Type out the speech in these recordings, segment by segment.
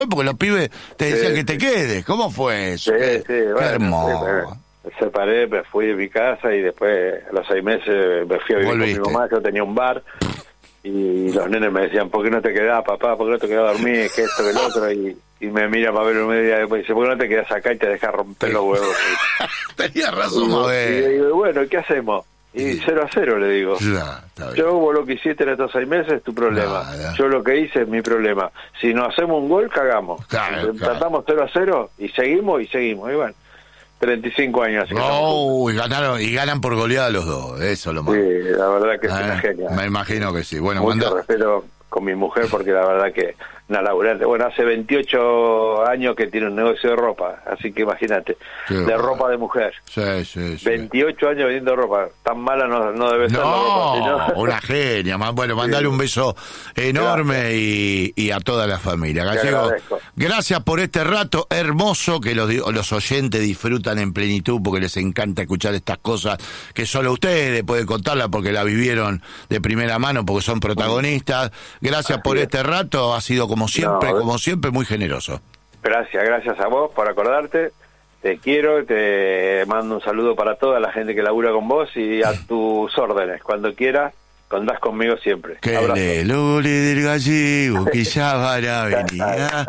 porque los pibes te decían que te quedes. ¿Cómo fue eso? Sí, Qué bueno, hermoso. me separé, me fui de mi casa y después a los 6 meses me fui a vivir Volviste. con mi mamá. Yo tenía un bar y los nenes me decían, ¿por qué no te quedás, papá? ¿Por qué no te quedás a dormir? Que esto, que el otro. Y me mira para ver un medio día después y dice, ¿por qué no te quedás acá y te dejas romper los huevos? Tenías razón, Y Mabel. digo, bueno, ¿qué hacemos? Y 0-0 le digo. Ya, está bien. Yo, vos lo que hiciste en estos 6 meses es tu problema. Nada. Yo lo que hice es mi problema. Si no hacemos un gol, cagamos. Claro, Tratamos 0-0 y seguimos. Y bueno, 35 años. Así que No, y ganan por goleada los dos. Eso es lo más. sí, la verdad que es una genia. Me imagino que sí. Bueno, Mucho respeto con mi mujer porque la verdad que una laburante. Bueno, hace 28 años que tiene un negocio de ropa, así que imagínate, de ropa de mujer. Sí. 28 años vendiendo ropa. Tan mala no debe ser la ropa. No, una genia. Bueno, mandale un beso enorme y a toda la familia. Gallego, gracias por este rato hermoso que los oyentes disfrutan en plenitud porque les encanta escuchar estas cosas que solo ustedes pueden contarlas porque la vivieron de primera mano porque son protagonistas. Gracias por este rato, ha sido como siempre, muy generoso. Gracias a vos por acordarte. Te quiero, te mando un saludo para toda la gente que labura con vos y a tus órdenes. Cuando quieras, contás conmigo siempre. Que le lore del gallego, que ya van a venir.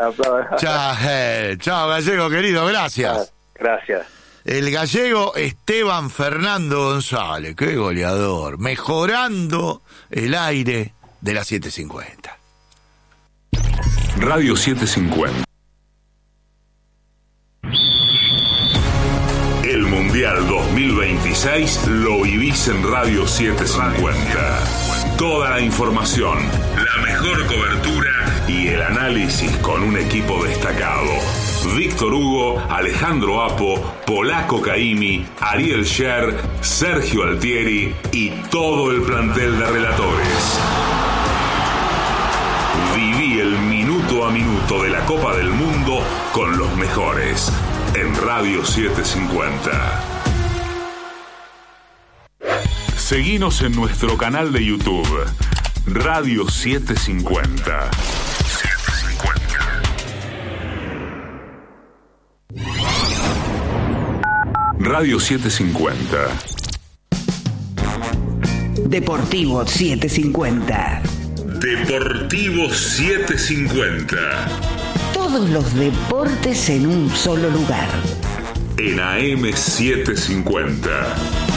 Chao, Gallego, querido, gracias. Gracias. El gallego Esteban Fernando González, qué goleador, mejorando el aire de la 750. Radio 750. El Mundial 2026 lo vivís en Radio 750. Toda la información, la mejor cobertura y el análisis con un equipo destacado. Víctor Hugo, Alejandro Apo, Polaco Caimi, Ariel Scher, Sergio Altieri y todo el plantel de relatores. Viví el minuto a minuto de la Copa del Mundo con los mejores en Radio 750. Seguinos en nuestro canal de YouTube, Radio 750. Radio 750. Deportivo 750. Deportivo 750. Todos los deportes en un solo lugar. En AM 750.